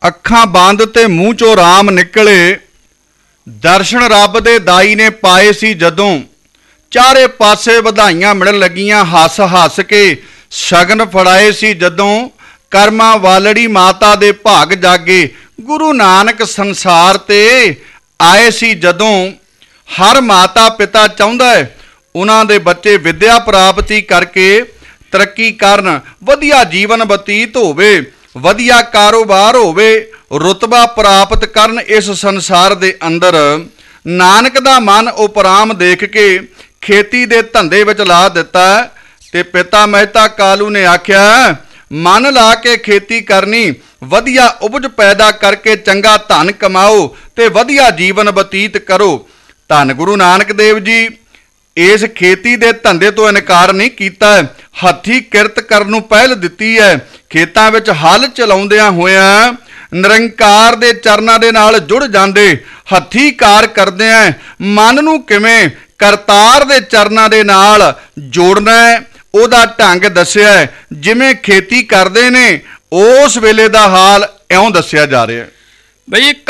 ਅੱਖਾਂ ਬੰਦ ਤੇ ਮੂੰਹ ਚੋਂ ਰਾਮ ਨਿਕਲੇ। ਦਰਸ਼ਨ ਰੱਬ ਦੇ ਦਾਈ ਨੇ ਪਾਏ ਸੀ ਜਦੋਂ, ਚਾਰੇ ਪਾਸੇ ਵਧਾਈਆਂ ਮਿਲਣ ਲੱਗੀਆਂ। ਹੱਸ ਹੱਸ ਕੇ ਸ਼ਗਨ ਫੜਾਏ ਸੀ ਜਦੋਂ, ਕਰਮਾਂ ਵਾਲੜੀ ਮਾਤਾ ਦੇ ਭਾਗ ਜਾਗੇ। ਗੁਰੂ ਨਾਨਕ ਸੰਸਾਰ ਤੇ ਆਏ ਸੀ ਜਦੋਂ। ਹਰ ਮਾਤਾ ਪਿਤਾ ਚਾਹੁੰਦਾ ਹੈ ਉਹਨਾਂ ਦੇ ਬੱਚੇ ਵਿੱਦਿਆ ਪ੍ਰਾਪਤੀ ਕਰਕੇ ਤਰੱਕੀ ਕਰਨ, ਵਧੀਆ ਜੀਵਨ ਬਤੀਤ ਹੋਵੇ, ਵਧੀਆ ਕਾਰੋਬਾਰ ਹੋਵੇ, ਰੁਤਬਾ ਪ੍ਰਾਪਤ ਕਰਨ ਇਸ ਸੰਸਾਰ ਦੇ ਅੰਦਰ। ਨਾਨਕ ਦਾ ਮਨ ਉਪਰਾਮ ਦੇਖ ਕੇ ਖੇਤੀ ਦੇ ਧੰਦੇ ਵਿੱਚ ਲਾ ਦਿੱਤਾ ਤੇ ਪਿਤਾ ਮਹਿਤਾ ਕਾਲੂ ਨੇ ਆਖਿਆ, ਮਨ ਲਾ ਕੇ ਖੇਤੀ ਕਰਨੀ, ਵਧੀਆ ਉਪਜ ਪੈਦਾ ਕਰਕੇ ਚੰਗਾ ਧਨ ਕਮਾਓ ਤੇ ਵਧੀਆ ਜੀਵਨ ਬਤੀਤ ਕਰੋ। ਧੰਨ ਗੁਰੂ ਨਾਨਕ ਦੇਵ ਜੀ ਇਸ ਖੇਤੀ ਦੇ ਧੰਦੇ ਤੋਂ ਇਨਕਾਰ ਨਹੀਂ ਕੀਤਾ, ਹੱਥੀਂ ਕਿਰਤ ਕਰਨ ਨੂੰ ਪਹਿਲ ਦਿੱਤੀ ਹੈ। ਖੇਤਾਂ ਵਿੱਚ ਹਲ ਚਲਾਉਂਦਿਆਂ ਹੋਇਆਂ ਨਿਰੰਕਾਰ ਦੇ ਚਰਨਾਂ ਦੇ ਨਾਲ ਜੁੜ ਜਾਂਦੇ। ਹੱਥੀਂ ਕਾਰ ਕਰਦਿਆਂ ਮਨ ਨੂੰ ਕਿਵੇਂ ਕਰਤਾਰ ਦੇ ਚਰਨਾਂ ਦੇ ਨਾਲ ਜੋੜਨਾ ਹੈ, ਉਹਦਾ ਢੰਗ ਦੱਸਿਆ। ਜਿਵੇਂ ਖੇਤੀ ਕਰਦੇ ਨੇ ਉਸ ਵੇਲੇ ਦਾ ਹਾਲ ਇਉਂ ਦੱਸਿਆ ਜਾ ਰਿਹਾ। ਬਈ